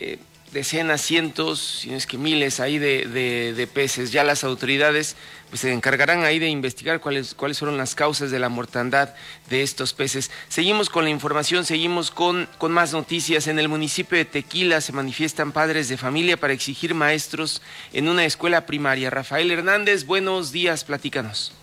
decenas, cientos, si no es que miles ahí de peces. Ya las autoridades pues se encargarán ahí de investigar cuáles fueron las causas de la mortandad de estos peces. Seguimos con la información, seguimos con más noticias. En el municipio de Tequila se manifiestan padres de familia para exigir maestros en una escuela primaria. Rafael Hernández, buenos días, platícanos.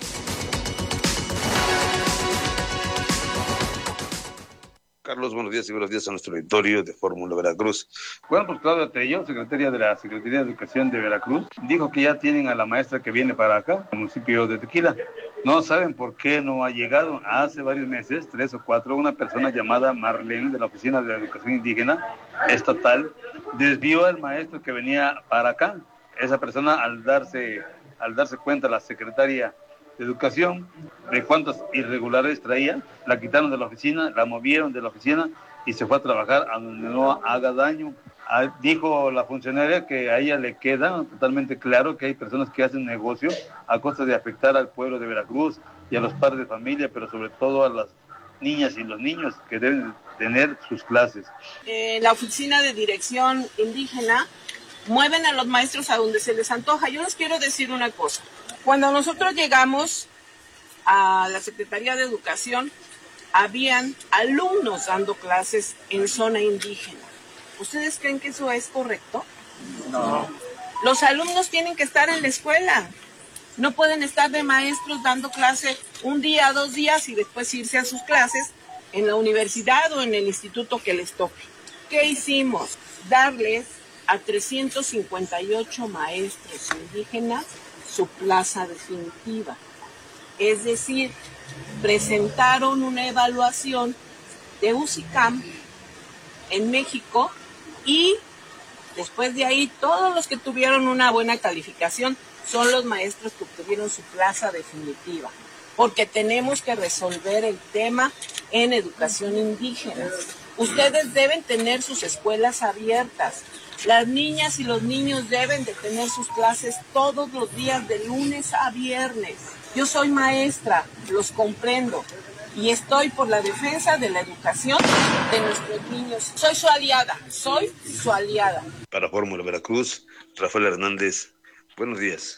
Carlos, buenos días y buenos días a nuestro auditorio de Fórmula Veracruz. Bueno, pues Claudia Tello, secretaria de la Secretaría de Educación de Veracruz, dijo que ya tienen a la maestra que viene para acá, al municipio de Tequila. No saben por qué no ha llegado. Hace varios meses, 3 o 4, una persona llamada Marlene de la Oficina de Educación Indígena Estatal desvió al maestro que venía para acá. Esa persona, al darse cuenta, la secretaria de Educación, de cuántos irregulares traía, la quitaron de la oficina, la movieron de la oficina y se fue a trabajar a donde no haga daño. Dijo la funcionaria que a ella le queda totalmente claro que hay personas que hacen negocio a costa de afectar al pueblo de Veracruz y a los padres de familia, pero sobre todo a las niñas y los niños que deben tener sus clases. La oficina de dirección indígena mueven a los maestros a donde se les antoja. Yo les quiero decir una cosa. Cuando nosotros llegamos a la Secretaría de Educación, habían alumnos dando clases en zona indígena. ¿Ustedes creen que eso es correcto? No. Los alumnos tienen que estar en la escuela. No pueden estar de maestros dando clase un día, 2 días y después irse a sus clases en la universidad o en el instituto que les toque. ¿Qué hicimos? Darles a 358 maestros indígenas su plaza definitiva. Es decir, presentaron una evaluación de UCICAM en México y después de ahí todos los que tuvieron una buena calificación son los maestros que obtuvieron su plaza definitiva, porque tenemos que resolver el tema en educación indígena. Ustedes deben tener sus escuelas abiertas. Las niñas y los niños deben de tener sus clases todos los días de lunes a viernes. Yo soy maestra, los comprendo y estoy por la defensa de la educación de nuestros niños. Soy su aliada. Para Fórmula Veracruz, Rafael Hernández, buenos días.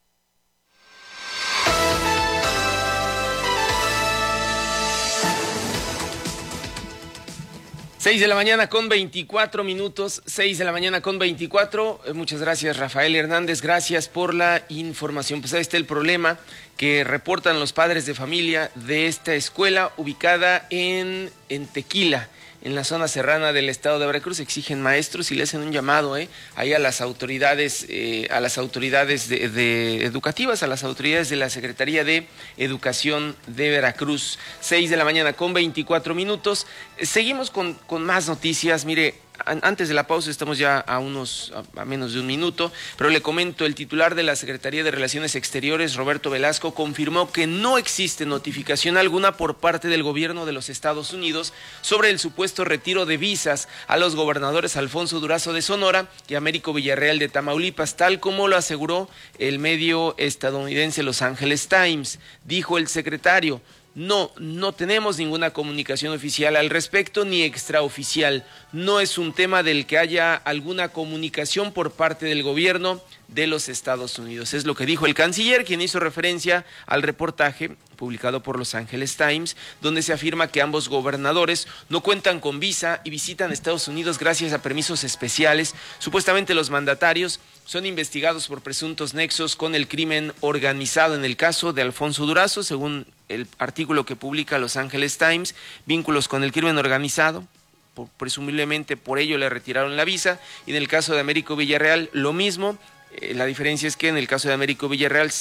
6 de la mañana con 24 minutos, 6 de la mañana con 24. Muchas gracias, Rafael Hernández, gracias por la información. Pues ahí está el problema que reportan los padres de familia de esta escuela ubicada en Tequila, en la zona serrana del estado de Veracruz. Exigen maestros y le hacen un llamado ahí a las autoridades, educativas, a las autoridades de la Secretaría de Educación de Veracruz. 6 de la mañana con 24 minutos. Seguimos con más noticias. Mire, antes de la pausa estamos ya a menos de un minuto, pero le comento, el titular de la Secretaría de Relaciones Exteriores, Roberto Velasco, confirmó que no existe notificación alguna por parte del gobierno de los Estados Unidos sobre el supuesto retiro de visas a los gobernadores Alfonso Durazo de Sonora y Américo Villarreal de Tamaulipas, tal como lo aseguró el medio estadounidense Los Angeles Times. Dijo el secretario: No tenemos ninguna comunicación oficial al respecto ni extraoficial. No es un tema del que haya alguna comunicación por parte del gobierno de los Estados Unidos. Es lo que dijo el canciller, quien hizo referencia al reportaje publicado por Los Angeles Times, donde se afirma que ambos gobernadores no cuentan con visa y visitan Estados Unidos gracias a permisos especiales. Supuestamente los mandatarios son investigados por presuntos nexos con el crimen organizado en el caso de Alfonso Durazo, según el artículo que publica Los Angeles Times, vínculos con el crimen organizado. Presumiblemente por ello le retiraron la visa, y en el caso de Américo Villarreal lo mismo. La diferencia es que en el caso de Américo Villarreal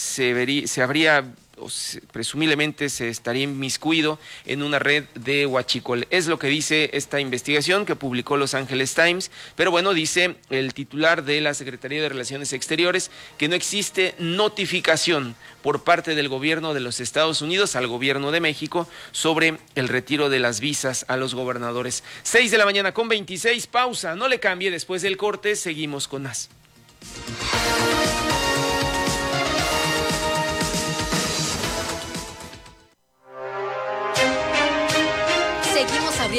presumiblemente se estaría inmiscuido en una red de huachicol. Es lo que dice esta investigación que publicó Los Angeles Times, pero bueno, dice el titular de la Secretaría de Relaciones Exteriores que no existe notificación por parte del gobierno de los Estados Unidos al gobierno de México sobre el retiro de las visas a los gobernadores. 6 de la mañana con 26, pausa, no le cambie, después del corte seguimos con más.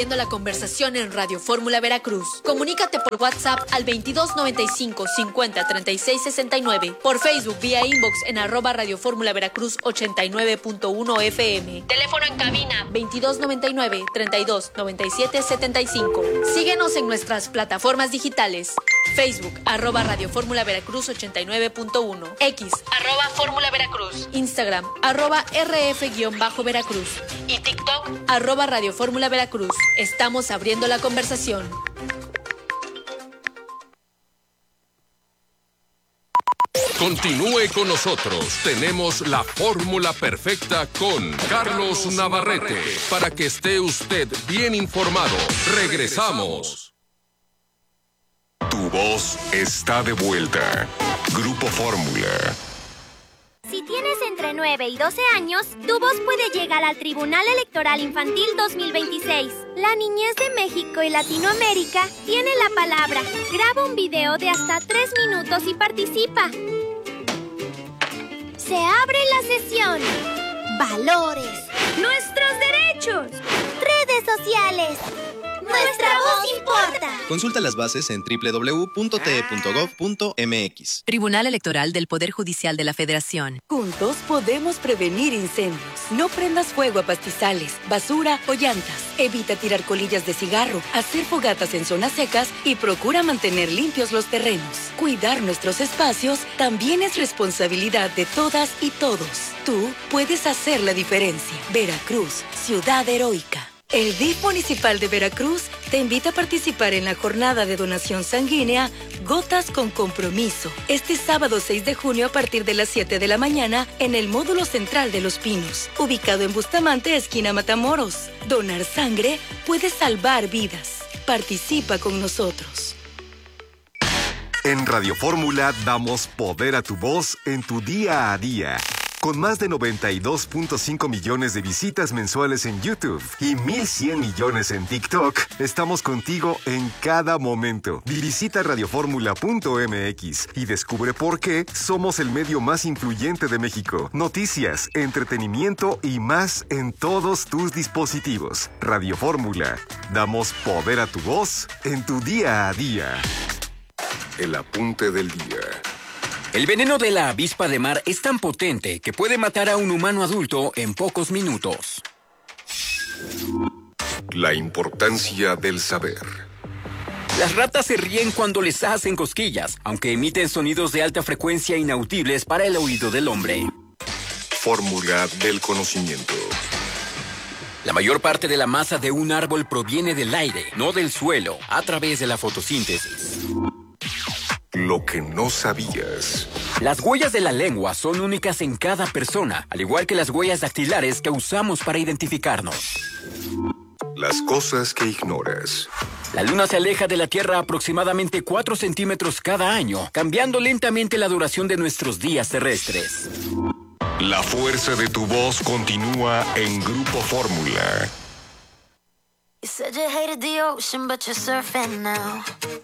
abriendo la conversación en Radio Fórmula Veracruz. Comunícate por WhatsApp al 2295 50 36 69. Por Facebook vía inbox en @Radio Fórmula Veracruz 89.1 FM. Teléfono en cabina 2299 32 97 75. Síguenos en nuestras plataformas digitales. Facebook @Radio Fórmula Veracruz 89.1. X @Fórmula Veracruz. Instagram @RF-Veracruz. Y TikTok @Radio Fórmula Veracruz. Estamos abriendo la conversación. Continúe con nosotros. Tenemos la fórmula perfecta con Carlos Navarrete para que esté usted bien informado. Regresamos. Tu voz está de vuelta. Grupo Fórmula. Si tienes entre 9 y 12 años, tu voz puede llegar al Tribunal Electoral Infantil 2026. La niñez de México y Latinoamérica tiene la palabra. Graba un video de hasta 3 minutos y participa. Se abre la sesión. Valores. Nuestros derechos. Redes sociales. Nuestra voz importa. Consulta las bases en www.te.gov.mx. Tribunal Electoral del Poder Judicial de la Federación. Juntos podemos prevenir incendios. No prendas fuego a pastizales, basura o llantas. Evita tirar colillas de cigarro, hacer fogatas en zonas secas y procura mantener limpios los terrenos. Cuidar nuestros espacios también es responsabilidad de todas y todos. Tú puedes hacer la diferencia. Veracruz, ciudad heroica. El DIF Municipal de Veracruz te invita a participar en la jornada de donación sanguínea Gotas con Compromiso, este sábado 6 de junio a partir de las 7 de la mañana en el módulo central de Los Pinos, ubicado en Bustamante, esquina Matamoros. Donar sangre puede salvar vidas. Participa con nosotros. En Radio Fórmula damos poder a tu voz en tu día a día. Con más de 92.5 millones de visitas mensuales en YouTube y 1,100 millones en TikTok, estamos contigo en cada momento. Visita radioformula.mx y descubre por qué somos el medio más influyente de México. Noticias, entretenimiento y más en todos tus dispositivos. Radio Fórmula. Damos poder a tu voz en tu día a día. El apunte del día. El veneno de la avispa de mar es tan potente que puede matar a un humano adulto en pocos minutos. La importancia del saber. Las ratas se ríen cuando les hacen cosquillas, aunque emiten sonidos de alta frecuencia inaudibles para el oído del hombre. Fórmula del conocimiento. La mayor parte de la masa de un árbol proviene del aire, no del suelo, a través de la fotosíntesis. Lo que no sabías. Las huellas de la lengua son únicas en cada persona, al igual que las huellas dactilares que usamos para identificarnos. Las cosas que ignoras. La Luna se aleja de la Tierra aproximadamente 4 centímetros cada año, cambiando lentamente la duración de nuestros días terrestres. La fuerza de tu voz continúa en Grupo Fórmula. You said you hated the ocean, but you're surfing now.